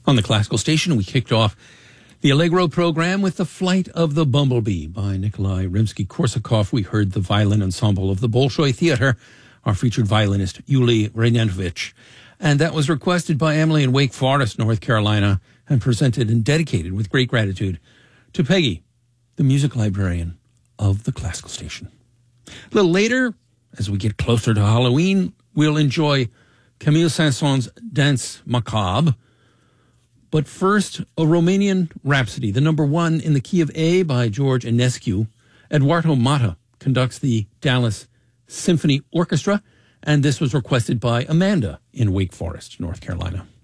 On the classical station, we kicked off the Allegro program with The Flight of the Bumblebee by Nikolai Rimsky-Korsakov. We heard the violin ensemble of the Bolshoi Theater, our featured violinist, Yuli Renentovich. And that was requested by Emily in Wake Forest, North Carolina, and presented and dedicated with great gratitude to Peggy, the music librarian of the classical station. A little later, as we get closer to Halloween, we'll enjoy Camille Saint-Saëns' Danse Macabre. But first, a Romanian Rhapsody, the number one in the key of A by George Enescu. Eduardo Mata conducts the Dallas Symphony Orchestra, and this was requested by Amanda in Wake Forest, North Carolina.